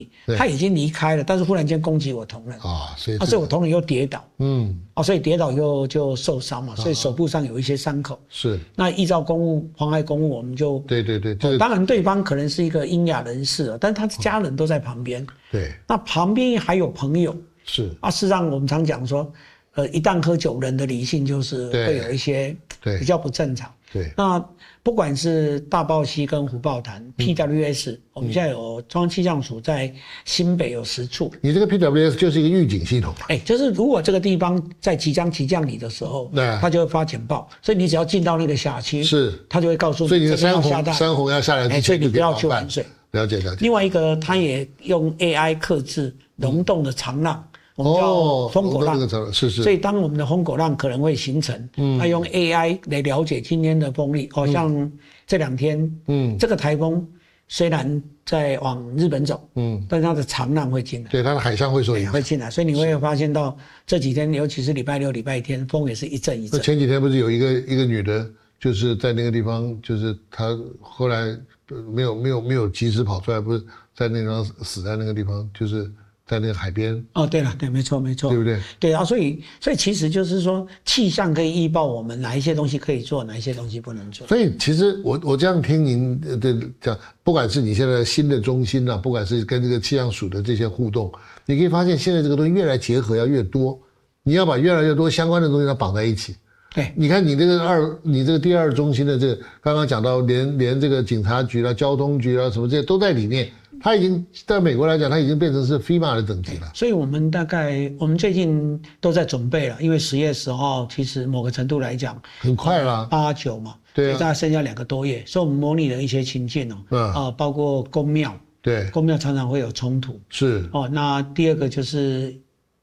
他已经离开了，但是忽然间攻击我同仁所以我同仁又跌倒，所以跌倒又就受伤嘛，所以手部上有一些伤口。 是。 那依照公务妨害公务，我们就对， 当然对方可能是一个英雅人士，但是他的家人都在旁边。 对。 那旁边还有朋友。 是。 事实上我们常讲说，一旦喝酒，人的理性就是会有一些比较不正常。 对。 那不管是大豹溪跟虎豹潭 PWS，我们现在有中央气象署在新北有10处。 你这个 PWS 就是一个预警系统嘛？ 就是如果这个地方在即将起降雨的时候，它就会发简报，所以你只要进到那个辖区，它就会告诉你， 所以你的山洪要下来之前， 所以你不要去玩水。 了解。 另外一个，它也用 AI 克制溶洞的长浪。我们叫风狗浪，所以当我们的风狗浪可能会形成，它用 AI 来了解今天的风力，像这2天，这个台风虽然在往日本走，但是它的长浪会进来， 对，它的海象会受影响， 会进来，所以你会发现到这几天，尤其是礼拜6、礼拜天，风也是一阵一阵。 前几天不是有一个女的，就是在那个地方，就是她后来没有及时跑出来，不是在那地方死在那个地方，就是在那个海边。 对了，对，没错，对不对？对啊，所以其实就是说，气象可以预报我们哪一些东西可以做，哪一些东西不能做。 所以其实我这样听您的讲，不管是你现在新的中心不管是跟这个气象署的这些互动，你可以发现现在这个东西越来结合要越多，你要把越来越多相关的东西要绑在一起。 对， 你看你这个第2中心的这个，刚刚讲到连这个警察局交通局什么这些都在里面。它已经在美国来讲，它已经变成是 FEMA 的等级了。 所以我们最近都在准备了，因为10月10号其实某个程度来讲很快了 ，8、9嘛， 对， 大概剩下2个多月，所以我们模拟了一些情境包括公庙， 对， 公庙常常会有冲突， 是那第2个就是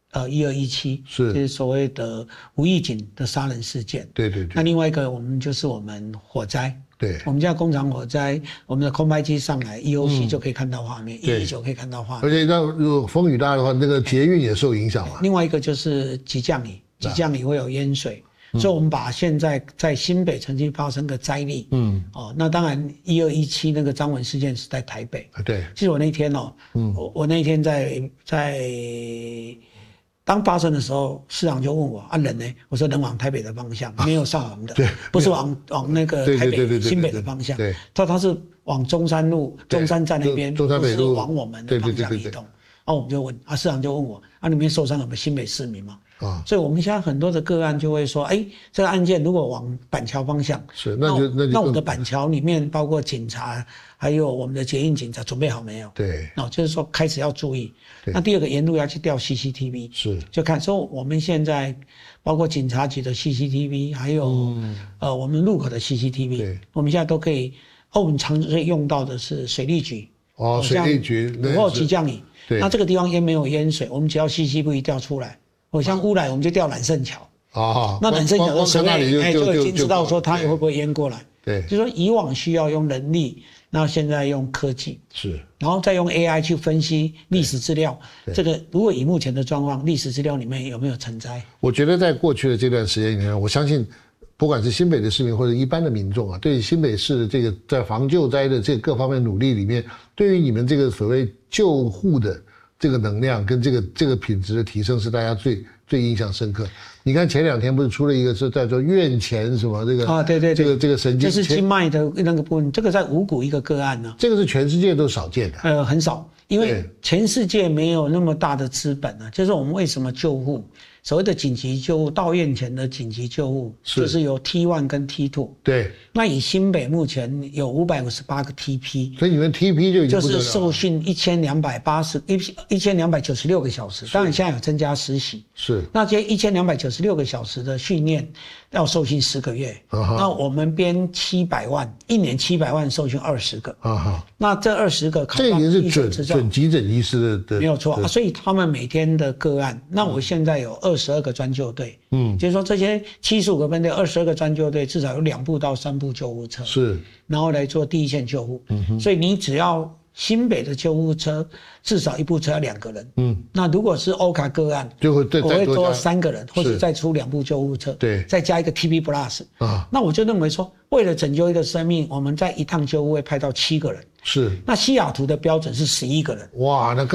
1217，就是所谓的无预警的杀人事件， 对。 那另外一个我们火灾。 对， 我们家工厂火灾，我们的空拍机上来 EOC 就可以看到画面，119可以看到画面。 而且如果风雨大的话，那个捷运也受影响嘛。 另外一个就是急降雨会有淹水，所以我们把现在在新北曾经发生的灾例，那当然1217那个张文事件是在台北， 对。 其实我那天我那天在当发生的时候，市长就问我人呢？我说人往台北的方向，没有上我们的，不是往那个台北新北的方向。 对， 他是往中山路、中山站那边， 中山北路往我们的方向移动。我们就问市长就问我里面受伤有没有新北市民吗？所以我们现在很多的个案就会说，这个案件如果往板橋方向，那我们的板橋里面包括警察，还有我们的捷运警察准备好没有？ 对， 就是说开始要注意。那第2个沿路要去调 CCTV， 就看说我们现在包括警察局的 CCTV， 还有我们路口的 CCTV， 我们现在都可以。我们常用到的是水利局， 水利局午后急降雨，那这个地方没有淹水，我们只要 CCTV 调出来。像乌来我们就调揽胜桥，那揽胜桥的水位就已经知道说它会不会淹过来。 对， 就是说以往需要用人力，那现在用科技，然后再用 AI 去分析历史资料。这个如果以目前的状况，历史资料里面有没有成灾？我觉得在过去的这段时间里面，我相信不管是新北的市民或者一般的民众对新北市的这个在防救灾的这个各方面努力里面，对于你们这个所谓救护的这个能量跟这个品质的提升是大家最印象深刻。你看前2天不是出了一个是在做院前什么这个对， 这个神经， 这是静脉的那个部分，这个在五股一个个案呢， 这个是全世界都少见的， 很少，因为全世界没有那么大的资本就是我们为什么救护？所谓的紧急救护，到院前的紧急救护就是有 T1 跟 T2。对，那以新北目前有558个 TP， 所以你们 TP 就已经就是受训1296个小时，当然现在有增加实习。那这1296个小时的训练要受训10个月，那我们编700万，一年700万受训20个。那这20个考上医生执照， 这已经是准急诊医师的没有错所以他们每天的个案，那我现在有22个专救队，就是说这些75个分队，22个专救队至少有2部到3部救护车，然后来做第一线救护。所以你只要新北的救护车至少1部车要2个人，那如果是欧卡个案，我会多3个人，或者再出2部救护车，再加一个 TP Plus，那我就认为说，为了拯救一个生命，我们在一趟救护会派到7个人，那西雅图的标准是11个人， 哇，那更